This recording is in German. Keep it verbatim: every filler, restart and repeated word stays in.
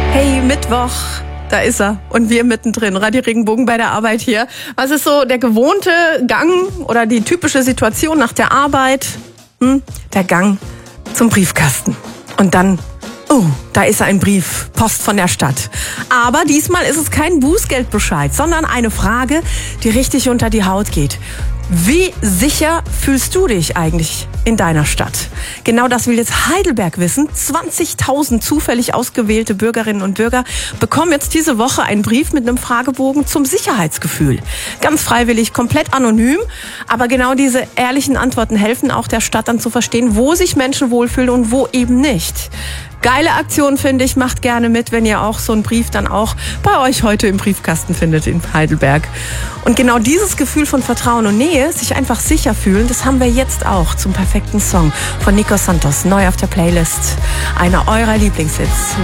Hey, Mittwoch, da ist er. Und wir mittendrin. Radio Regenbogen bei der Arbeit hier. Was ist so der gewohnte Gang oder die typische Situation nach der Arbeit? Hm? Der Gang zum Briefkasten. Und dann, oh, da ist ein Brief, Post von der Stadt. Aber diesmal ist es kein Bußgeldbescheid, sondern eine Frage, die richtig unter die Haut geht. Wie sicher fühlst du dich eigentlich in deiner Stadt? Genau das will jetzt Heidelberg wissen. zwanzigtausend zufällig ausgewählte Bürgerinnen und Bürger bekommen jetzt diese Woche einen Brief mit einem Fragebogen zum Sicherheitsgefühl. Ganz freiwillig, komplett anonym. Aber genau diese ehrlichen Antworten helfen auch der Stadt dann zu verstehen, wo sich Menschen wohlfühlen und wo eben nicht. Geile Aktion, finde ich. Macht gerne mit, wenn ihr auch so einen Brief dann auch bei euch heute im Briefkasten findet in Heidelberg. Und genau dieses Gefühl von Vertrauen und Nähe, sich einfach sicher fühlen, das haben wir jetzt auch zum perfekten Song von Nico Santos. Neu auf der Playlist. Einer eurer Lieblingshits.